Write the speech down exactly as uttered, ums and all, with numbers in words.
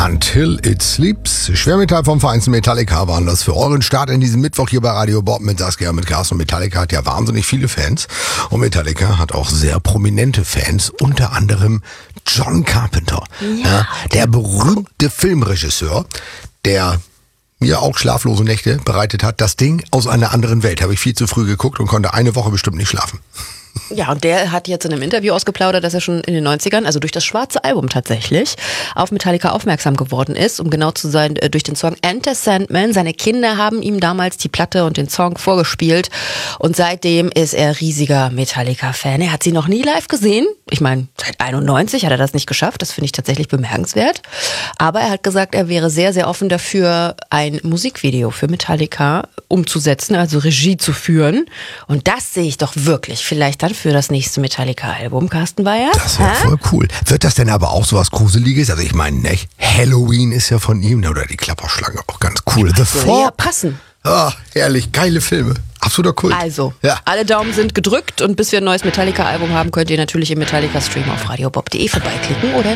Until It Sleeps. Schwermetall vom Verein Metallica waren das für euren Start in diesem Mittwoch hier bei Radio Bob mit Saskia, mit Carsten. Metallica hat ja wahnsinnig viele Fans und Metallica hat auch sehr prominente Fans, unter anderem John Carpenter, ja, ja, der berühmte Filmregisseur, der mir auch schlaflose Nächte bereitet hat. Das Ding aus einer anderen Welt. Habe ich viel zu früh geguckt und konnte eine Woche bestimmt nicht schlafen. Ja, und der hat jetzt in einem Interview ausgeplaudert, dass er schon in den neunzigern, also durch das schwarze Album tatsächlich, auf Metallica aufmerksam geworden ist, um genau zu sein, durch den Song Enter Sandman. Seine Kinder haben ihm damals die Platte und den Song vorgespielt und seitdem ist er riesiger Metallica-Fan. Er hat sie noch nie live gesehen. Ich meine, seit einundneunzig hat er das nicht geschafft. Das finde ich tatsächlich bemerkenswert. Aber er hat gesagt, er wäre sehr, sehr offen dafür, ein Musikvideo für Metallica umzusetzen, also Regie zu führen. Und das sehe ich doch wirklich vielleicht dann für das nächste Metallica-Album, Carsten Bayer. Das wäre voll cool. Wird das denn aber auch so was Gruseliges? Also ich meine, nicht? Halloween ist ja von ihm, oder die Klapperschlange, auch ganz cool. Ja, The Fog. Ja, passen. Ah, herrlich, geile Filme. Absoluter Kult. Also, ja. Alle Daumen sind gedrückt und bis wir ein neues Metallica-Album haben, könnt ihr natürlich im Metallica-Stream auf radiobob punkt de vorbeiklicken oder